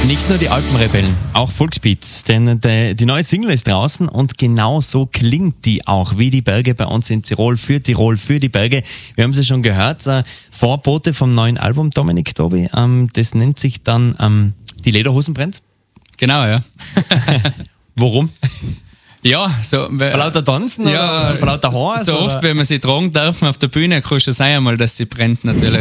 Nicht nur die Alpenrebellen, auch Volksbeat, denn die neue Single ist draußen und genau so klingt die auch, wie die Berge bei uns in Tirol, für die Berge. Wir haben sie schon gehört, Vorbote vom neuen Album, Dominik, Tobi, das nennt sich dann Die Lederhosen brennt. Genau, ja. Warum? Ja, so. Vor lauter Tanzen Ja, oder vor lauter Haare? So oft, wenn man sie tragen darf auf der Bühne, kann schon sein einmal, dass sie brennt natürlich.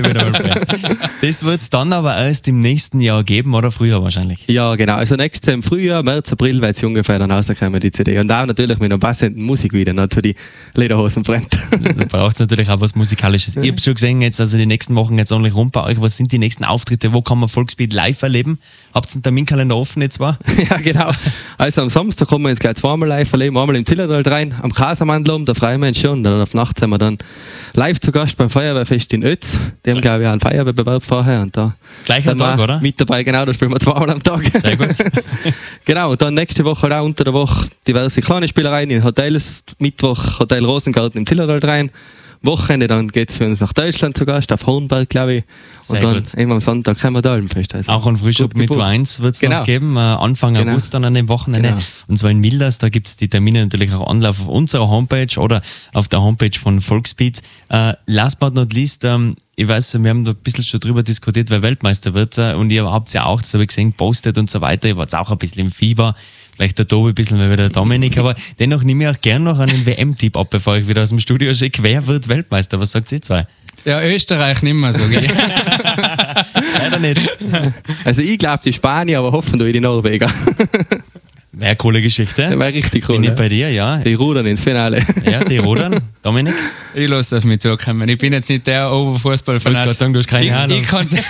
Das wird es dann aber erst im nächsten Jahr geben oder früher wahrscheinlich. Ja, genau. Also nächstes Jahr im Frühjahr, März, April wird es ungefähr dann rauskommen, die CD. Und auch natürlich mit einer passenden Musik wieder, noch zu die Lederhosen brennt. Da braucht es natürlich auch was Musikalisches. Ich habe schon gesehen, jetzt, also die nächsten Wochen jetzt ordentlich rum bei euch. Was sind die nächsten Auftritte? Wo kann man Volksbeat live erleben? Habt ihr einen Terminkalender offen jetzt mal? Ja, genau. Also am Samstag kommen wir jetzt gleich zweimal live erleben. Einmal im Zillertal rein, am Kasermandlum, da freuen wir uns schon. Dann auf Nacht sind wir dann live zu Gast beim Feuerwehrfest in Ötz. Die haben, glaube ich, auch einen Feuerwehrbewerb vorher. Und da Gleicher Tag, oder? Mit dabei, genau, da spielen wir zweimal am Tag. Sehr gut. Genau, und dann nächste Woche auch unter der Woche diverse kleine Spielereien in Hotels. Mittwoch Hotel Rosengarten im Zillertal rein. Wochenende, dann geht es für uns nach Deutschland zu Gast, auf Hornberg, glaube ich. Sehr und dann gut. eben am Sonntag kommen wir da Alpenfest. Also Auch ein Frühstück mit U1 wird es noch geben, Anfang August dann an dem Wochenende. Genau. Und zwar in Milders, da gibt es die Termine natürlich auch online auf unserer Homepage oder auf der Homepage von Volksbeat. Last but not least, ich weiß, wir haben da ein bisschen schon drüber diskutiert, wer Weltmeister wird. Und ihr habt ja auch, das habe ich gesehen, postet und so weiter. Ihr wart auch ein bisschen im Fieber. Vielleicht der Tobi ein bisschen mehr wie der Dominik. Aber dennoch nehme ich auch gerne noch einen WM-Tipp ab, bevor ich wieder aus dem Studio schicke. Wer wird Weltmeister? Was sagt ihr zwei? Ja, Österreich nicht mehr, sage ich. Leider nicht. Also ich glaube die Spanier, aber hoffen die Norweger. Wäre eine coole Geschichte. Wäre richtig cool. Bin ich Ja. bei dir, ja. Die rudern ins Finale. Ja, die rudern. Dominik? Ich lasse auf mich zukommen. Ich bin jetzt nicht der Oberfußballfan. Ich wollte gerade sagen, du hast keine Ahnung.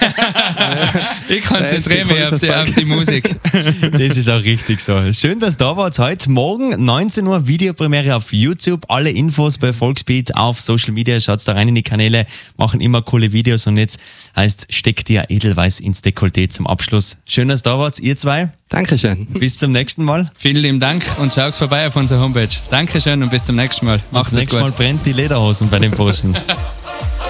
Ich konzentriere mich auf die Musik. Das ist auch richtig so. Schön, dass du da wart heute. Morgen 19 Uhr Videopremiere auf YouTube. Alle Infos bei Volksbeat auf Social Media. Schaut da rein in die Kanäle. Machen immer coole Videos. Und jetzt heißt, steckt dir Edelweiß ins Dekolleté zum Abschluss. Schön, dass du da wart, ihr zwei. Dankeschön. Bis zum nächsten Mal. Vielen lieben Dank und schaut vorbei auf unserer Homepage. Dankeschön und bis zum nächsten Mal. Macht's Das es nächste gut. Mal brennt die Lederhosen bei den Burschen.